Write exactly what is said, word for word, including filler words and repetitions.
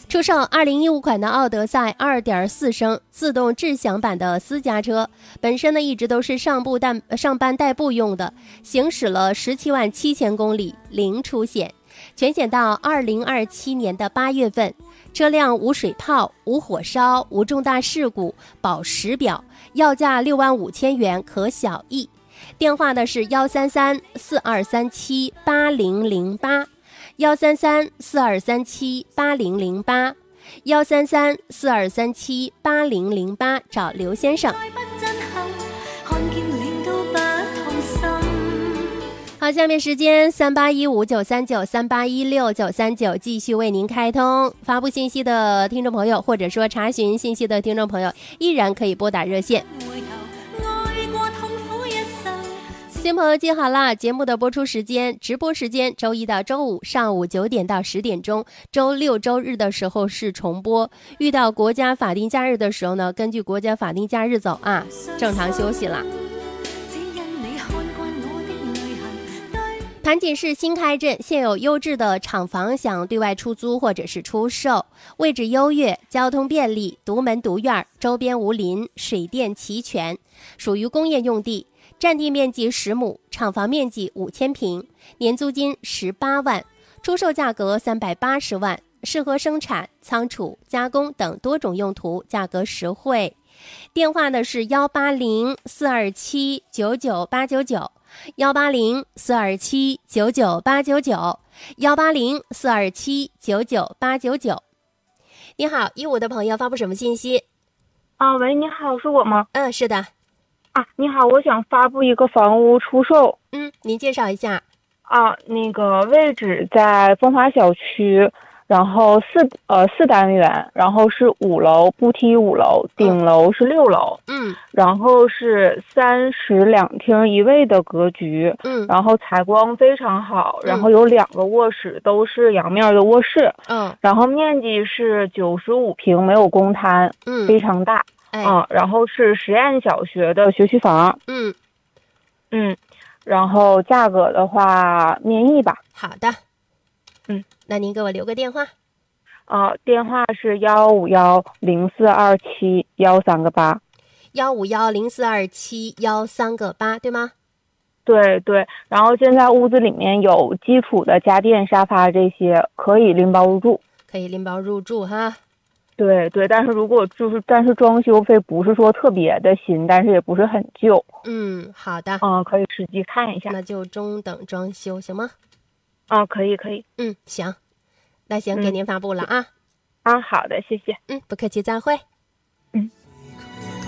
出售二零一五款的奥德赛 二点四 升自动智享版的私家车，本身呢一直都是上部代上班代步用的，行驶了十七万七千公里，零出险，全险到二零二七年的八月份，车辆无水泡、无火烧、无重大事故，保时表，要价六万五千元，可小议。电话呢是幺三三四二三七八零零八。幺三三四二三七八零零八，幺三三四二三七八零零八，找刘先生。好，下面时间三八一五九三九三八一六九三九继续为您开通。发布信息的听众朋友，或者说查询信息的听众朋友，依然可以拨打热线。新朋友记好了，节目的播出时间、直播时间，周一到周五上午九点到十点钟，周六周日的时候是重播。遇到国家法定假日的时候呢，根据国家法定假日走啊，正常休息了。盘锦市新开镇现有优质的厂房，想对外出租或者是出售，位置优越，交通便利，独门独院，周边无林，水电齐全，属于工业用地。占地面积十亩，厂房面积五千平，年租金十八万，出售价格三百八十万，适合生产、仓储、加工等多种用途，价格实惠。电话呢是幺八零四二七九九八九九，幺八零四二七九九八九九，幺八零四二七九九八九九。你好，一五的朋友发布什么信息？ 啊，喂，你好，是我吗？ 嗯，是的。 啊，你好，我想发布一个房屋出售。 嗯，您介绍一下。 啊，那个位置在风华小区，然后四呃四单元，然后是五楼，不梯五楼，顶楼是六楼。 嗯， 然后是三室两厅一卫的格局。 嗯， 然后采光非常好，然后有两个卧室，都是阳面的卧室。 嗯， 然后面积是九十五平，没有公摊。 嗯， 非常大。 哎、 嗯，然后是实验小学的学区房。 嗯嗯，然后价格的话面议吧。 好的。 嗯， 那您给我留个电话。 啊、呃，电话是幺五幺零四二七幺三个八。 幺五幺零四二七幺三个八，对吗？ 对对，然后现在屋子里面有基础的家电、沙发这些，可以拎包入住。 可以拎包入住哈。 对对，但是如果就是，但是装修费不是说特别的新，但是也不是很旧。 嗯，好的。 嗯，可以实际看一下。 那就中等装修，行吗？ 啊，可以可以。 嗯，行，那行，给您发布了啊。 嗯、啊，好的，谢谢。 嗯，不客气，再会。